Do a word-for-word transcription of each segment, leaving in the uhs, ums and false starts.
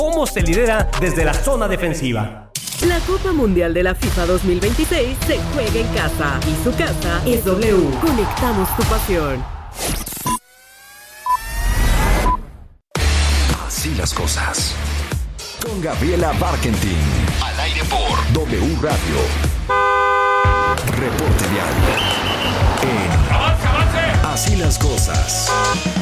cómo se lidera desde la zona defensiva. La Copa Mundial de la FIFA dos mil veintiséis se juega en casa y su casa es W. Conectamos tu pasión. Así las cosas. Con Gabriela Barkentin. Al aire por W Radio. Reporte diario. En ¡Avance, avance! Así las cosas.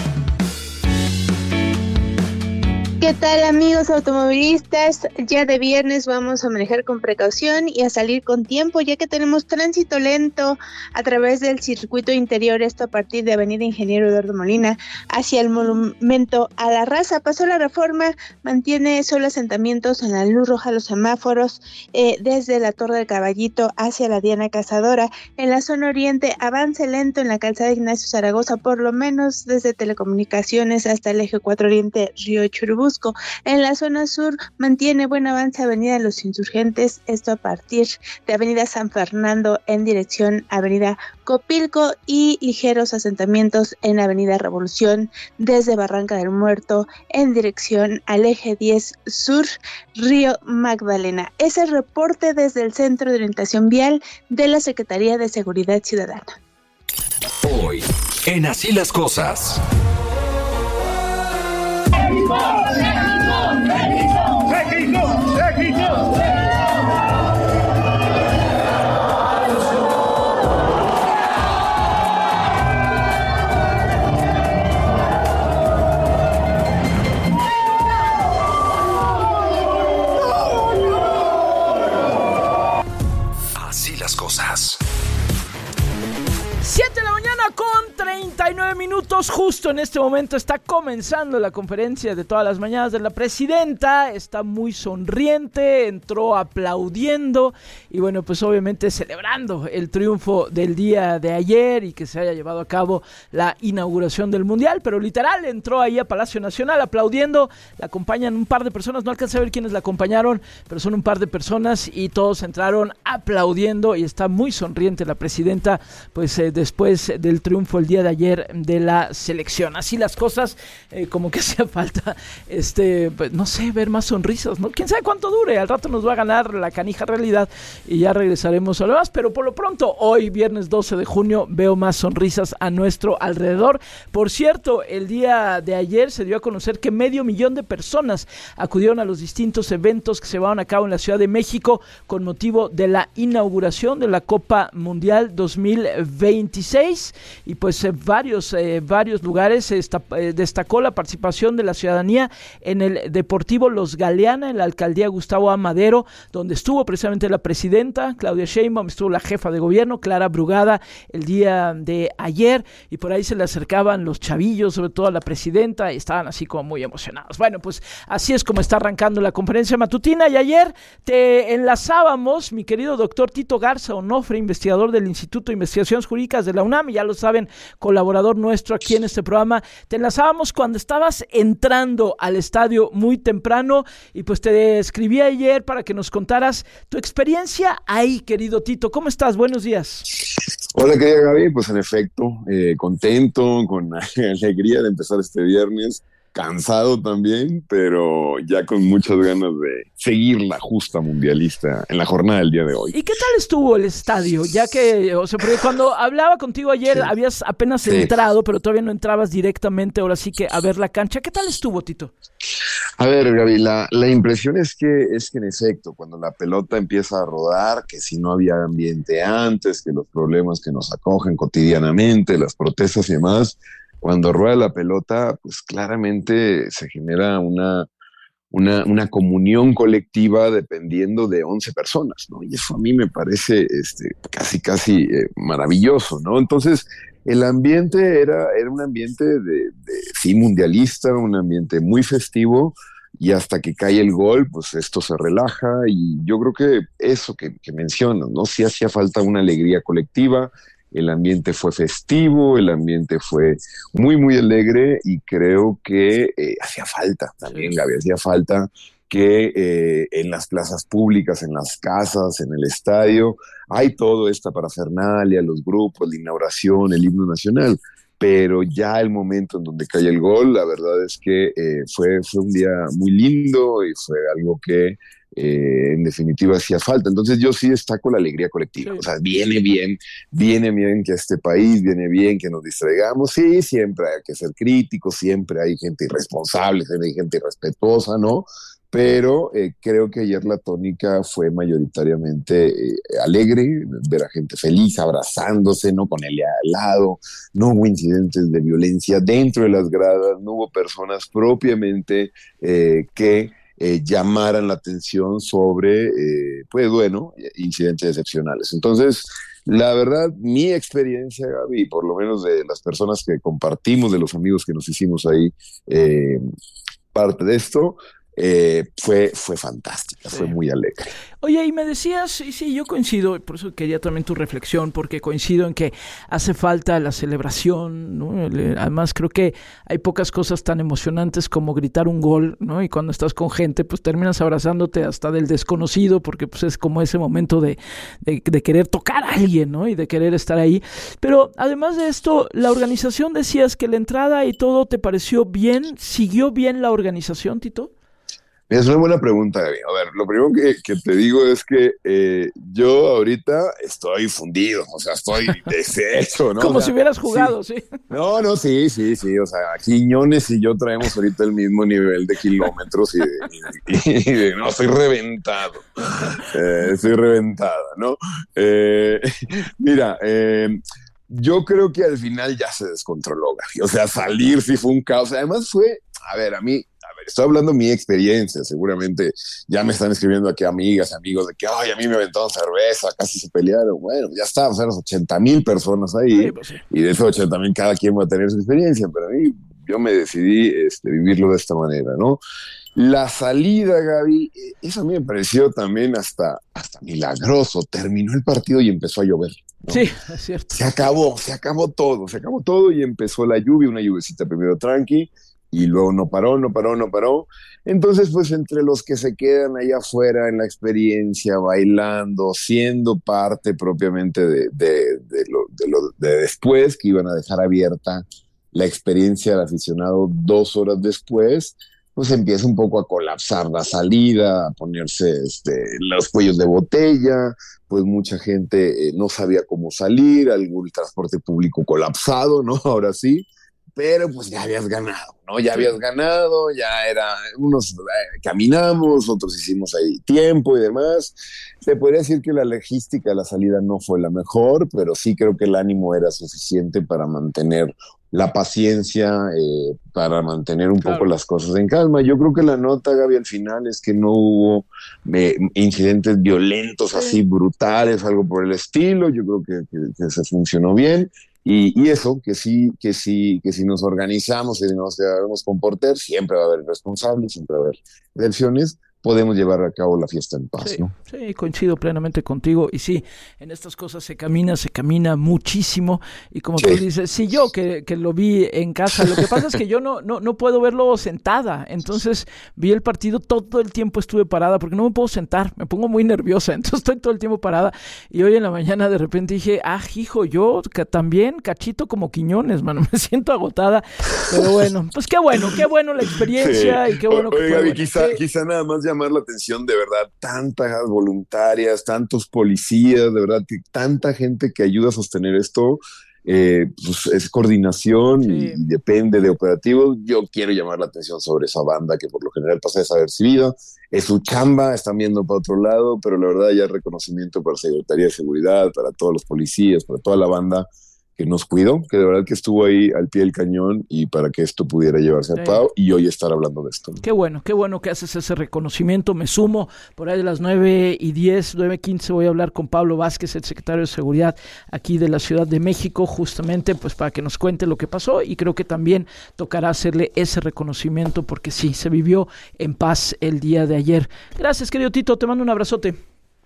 ¿Qué tal, amigos automovilistas? Ya de viernes vamos a manejar con precaución y a salir con tiempo, ya que tenemos tránsito lento a través del circuito interior, esto a partir de Avenida Ingeniero Eduardo Molina hacia el Monumento a la Raza. Pasó la Reforma, mantiene solo asentamientos en la luz roja, los semáforos, eh, desde la Torre del Caballito hacia la Diana Cazadora. En la zona oriente, avance lento en la calzada Ignacio Zaragoza, por lo menos desde Telecomunicaciones hasta el eje cuatro Oriente Río Churubusco. En la zona sur mantiene buen avance Avenida Los Insurgentes, esto a partir de Avenida San Fernando en dirección a Avenida Copilco, y ligeros asentamientos en Avenida Revolución desde Barranca del Muerto en dirección al eje diez sur Río Magdalena. Ese reporte desde el Centro de Orientación Vial de la Secretaría de Seguridad Ciudadana. Hoy, en Así las Cosas. Así las cosas. siete de la mañana con treinta y nueve minutos. Justo en este momento está comenzando la conferencia de todas las mañanas de la presidenta. Está muy sonriente, entró aplaudiendo y bueno, pues obviamente celebrando el triunfo del día de ayer y que se haya llevado a cabo la inauguración del Mundial. Pero literal, entró ahí a Palacio Nacional aplaudiendo. La acompañan un par de personas, no alcancé a ver quiénes la acompañaron, pero son un par de personas y todos entraron aplaudiendo y está muy sonriente la presidenta, pues eh, después del triunfo el día de ayer de la selección. Así las cosas, eh, como que hacía falta, este, pues, no sé, ver más sonrisas, ¿no? Quién sabe cuánto dure, al rato nos va a ganar la canija realidad y ya regresaremos a lo más, pero por lo pronto, hoy, viernes doce de junio, veo más sonrisas a nuestro alrededor. Por cierto, el día de ayer se dio a conocer que medio millón de personas acudieron a los distintos eventos que se llevaron a cabo en la Ciudad de México con motivo de la inauguración de la Copa Mundial dos mil veintiséis. Y pues eh, varios, eh, varios lugares esta, eh, destacó la participación de la ciudadanía en el Deportivo Los Galeana, en la alcaldía Gustavo A. Madero, donde estuvo precisamente la presidenta Claudia Sheinbaum, estuvo la jefa de gobierno Clara Brugada el día de ayer, y por ahí se le acercaban los chavillos, sobre todo a la presidenta, y estaban así como muy emocionados. Bueno, pues así es como está arrancando la conferencia matutina, y ayer te enlazábamos, mi querido doctor Tito Garza Onofre, investigador del Instituto de Investigaciones Jurídicas de la UNAM, y ya lo saben, colaborador nuestro aquí en este programa. Te enlazábamos cuando estabas entrando al estadio muy temprano y pues te escribí ayer para que nos contaras tu experiencia ahí, querido Tito. ¿Cómo estás? Buenos días. Hola, querida Gaby. Pues en efecto, eh, contento, con alegría de empezar este viernes. Cansado también, pero ya con muchas ganas de seguir la justa mundialista en la jornada del día de hoy. ¿Y qué tal estuvo el estadio? Ya que, o sea, porque cuando hablaba contigo ayer sí. habías apenas sí. entrado, pero todavía no entrabas directamente, ahora sí que a ver la cancha. ¿Qué tal estuvo, Tito? A ver, Gaby, la, la impresión es que, es que en efecto, cuando la pelota empieza a rodar, que si no había ambiente antes, que los problemas que nos acogen cotidianamente, las protestas y demás, cuando rueda la pelota, pues claramente se genera una, una, una comunión colectiva dependiendo de once personas, ¿no? Y eso a mí me parece este, casi, casi eh, maravilloso, ¿no? Entonces, el ambiente era, era un ambiente de, de, sí, mundialista, un ambiente muy festivo, y hasta que cae el gol, pues esto se relaja, y yo creo que eso que, que mencionas, ¿no? Sí hacía falta una alegría colectiva. El ambiente fue festivo, el ambiente fue muy, muy alegre, y creo que eh, hacía falta también, Gaby, hacía falta que eh, en las plazas públicas, en las casas, en el estadio, hay todo esta parafernalia, los grupos, la inauguración, el himno nacional. pero ya el momento en donde cae el gol, la verdad es que eh, fue, fue un día muy lindo y fue algo que eh, en definitiva hacía falta. Entonces yo sí destaco la alegría colectiva. Sí. O sea, viene bien, viene bien que este país, viene bien que nos distraigamos. Sí, siempre hay que ser críticos, siempre hay gente irresponsable, hay gente irrespetuosa, ¿no? Pero eh, creo que ayer la tónica fue mayoritariamente eh, alegre, ver a gente feliz, abrazándose, no con él al lado, no hubo incidentes de violencia dentro de las gradas, no hubo personas propiamente eh, que eh, llamaran la atención sobre, eh, pues bueno, incidentes excepcionales. Entonces, la verdad, mi experiencia, Gaby, por lo menos de las personas que compartimos, de los amigos que nos hicimos ahí eh, parte de esto, Eh, fue, fue fantástica, sí. Fue muy alegre. Oye, y me decías, y sí, yo coincido, por eso quería también tu reflexión, porque coincido en que hace falta la celebración, ¿no? Además creo que hay pocas cosas tan emocionantes como gritar un gol, ¿no? Y cuando estás con gente, pues terminas abrazándote hasta del desconocido, porque pues es como ese momento de, de, de querer tocar a alguien, ¿no? Y de querer estar ahí. Pero además de esto, la organización, decías que la entrada y todo te pareció bien, ¿siguió bien la organización, Tito? Es una buena pregunta, Gaby. A ver, lo primero que, que te digo es que eh, yo ahorita estoy fundido, o sea, estoy deshecho, ¿no? Como o sea, si hubieras jugado, sí. sí. No, no, sí, sí, sí, o sea, Quiñones y yo traemos ahorita el mismo nivel de kilómetros y, de, y, y de, no, estoy reventado, eh, estoy reventada, ¿no? Eh, mira, eh, yo creo que al final ya se descontroló, Gaby. O sea, salir sí fue un caos, además fue, a ver, a mí... Estoy hablando de mi experiencia, seguramente ya me están escribiendo aquí amigas, amigos, de que, ay, a mí me aventaron cerveza, casi se pelearon. Bueno, ya está, o sea, las ochenta mil personas ahí, sí, pues sí. Y de esos ochenta mil cada quien va a tener su experiencia, pero a mí, yo me decidí este, vivirlo de esta manera, ¿no? La salida, Gaby, eso a mí me pareció también hasta, hasta milagroso. Terminó el partido y empezó a llover, ¿no? Sí, es cierto. Se acabó, se acabó todo, se acabó todo y empezó la lluvia, una lluvecita primero tranqui, y luego no paró, no paró, no paró. Entonces, pues, entre los que se quedan allá afuera en la experiencia, bailando, siendo parte propiamente de, de, de, lo, de, lo, de después, que iban a dejar abierta la experiencia del aficionado dos horas después, pues empieza un poco a colapsar la salida, a ponerse este, los cuellos de botella, pues mucha gente eh, no sabía cómo salir, algún transporte público colapsado, ¿no? Ahora sí. Pero pues ya habías ganado, ¿no? Ya habías ganado, ya era, unos eh, caminamos, otros hicimos ahí tiempo y demás. Se podría decir que la logística de la salida no fue la mejor, pero sí creo que el ánimo era suficiente para mantener la paciencia, eh, para mantener un claro. poco las cosas en calma. Yo creo que la nota, Gaby, al final es que no hubo eh, incidentes violentos sí. así brutales, algo por el estilo. Yo creo que, que, que se funcionó bien. Y, y eso, que sí, que sí, que si nos organizamos y nos sabemos comportar, siempre va a haber responsables, siempre va a haber excepciones, podemos llevar a cabo la fiesta en paz, sí, ¿no? Sí, coincido plenamente contigo. Y sí, en estas cosas se camina, se camina muchísimo. Y como sí. tú dices, sí, yo que, que lo vi en casa, lo que pasa es que yo no, no, no puedo verlo sentada. Entonces vi el partido, todo el tiempo estuve parada, porque no me puedo sentar, me pongo muy nerviosa, entonces estoy todo el tiempo parada. Y hoy en la mañana de repente dije, ah, hijo, yo que también cachito como Quiñones, mano, me siento agotada. Pero bueno, pues qué bueno, qué bueno la experiencia sí. y qué bueno que Oye, fue. Gaby, Bueno. quizá, Sí. quizá nada más llamar la atención, de verdad, tantas voluntarias, tantos policías, de verdad, que tanta gente que ayuda a sostener esto, eh, pues es coordinación sí. y depende de operativos. Yo quiero llamar la atención sobre esa banda que por lo general pasa desapercibida, es su chamba, están viendo para otro lado, pero la verdad ya reconocimiento para la Secretaría de Seguridad, para todos los policías, para toda la banda que nos cuidó, que de verdad que estuvo ahí al pie del cañón y para que esto pudiera llevarse sí. a cabo y hoy estar hablando de esto. Qué bueno, qué bueno que haces ese reconocimiento. Me sumo por ahí de las nueve y diez, nueve quince voy a hablar con Pablo Vázquez, el secretario de Seguridad aquí de la Ciudad de México, justamente pues para que nos cuente lo que pasó y creo que también tocará hacerle ese reconocimiento porque sí, se vivió en paz el día de ayer. Gracias, querido Tito, te mando un abrazote.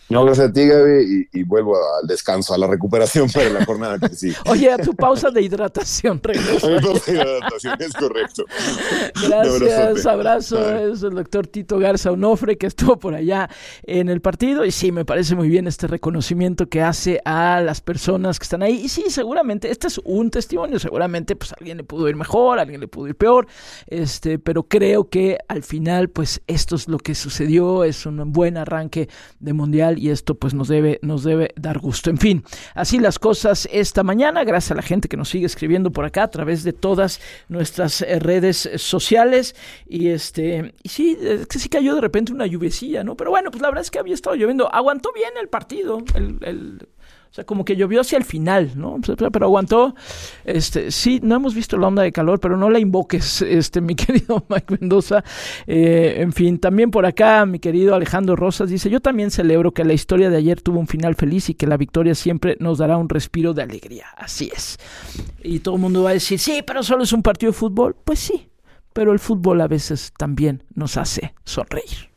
No, gracias a ti, Gaby, y, y vuelvo al descanso, a la recuperación para la jornada que sigue. Oye, a tu pausa de hidratación, regresa. A mi pausa de hidratación, es correcto. Gracias, abrazo. Es el doctor Tito Garza Onofre, que estuvo por allá en el partido. Y sí, me parece muy bien este reconocimiento que hace a las personas que están ahí. Y sí, seguramente, este es un testimonio. Seguramente, pues, a alguien le pudo ir mejor, a alguien le pudo ir peor. Este, pero creo que al final, pues, esto es lo que sucedió. Es un buen arranque de Mundial. Y esto pues nos debe, nos debe dar gusto. En fin, así las cosas esta mañana, gracias a la gente que nos sigue escribiendo por acá a través de todas nuestras eh, redes sociales. Y este, y sí, es que sí cayó de repente una lluviecilla, ¿no? Pero bueno, pues la verdad es que había estado lloviendo. Aguantó bien el partido, el, el o sea, como que llovió hacia el final, ¿no? Pero aguantó. Este, sí, no hemos visto la onda de calor, pero no la invoques, este, mi querido Mike Mendoza. Eh, en fin, también por acá, mi querido Alejandro Rosas dice: yo también celebro que la historia de ayer tuvo un final feliz y que la victoria siempre nos dará un respiro de alegría. Así es. Y todo el mundo va a decir: sí, pero solo es un partido de fútbol. Pues sí, pero el fútbol a veces también nos hace sonreír.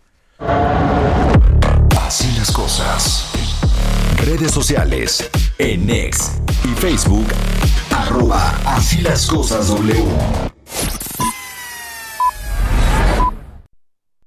Así las cosas. Redes sociales, en X y Facebook, arroba Así las Cosas W.